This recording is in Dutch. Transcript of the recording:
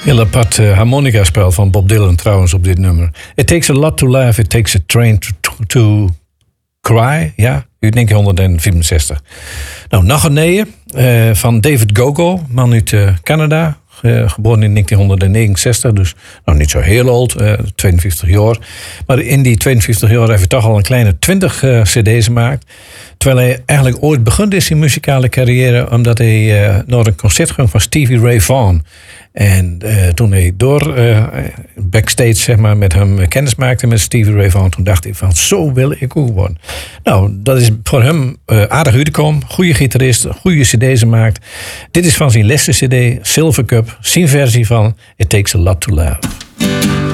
Heel apart harmonica-spel van Bob Dylan trouwens op dit nummer. It takes a lot to laugh, it takes a train to cry. Ja, uit 1964. Nou, nog een neeën van David Gogo, man uit Canada. Geboren in 1969, dus nou niet zo heel oud, 52 jaar. Maar in die 52 jaar heeft hij toch al een kleine 20 cd's gemaakt. Terwijl hij eigenlijk ooit begon is in muzikale carrière, omdat hij naar een concert ging van Stevie Ray Vaughan. En toen hij backstage zeg maar, met hem kennis maakte met Stevie Ray Vaughan, toen dacht hij van zo wil ik ook worden. Nou, dat is voor hem aardig uitgekomen. Goede gitarist, goede cd's gemaakt. Dit is van zijn laatste cd, Silver Cup, zijn versie van It Takes a Lot to Laugh.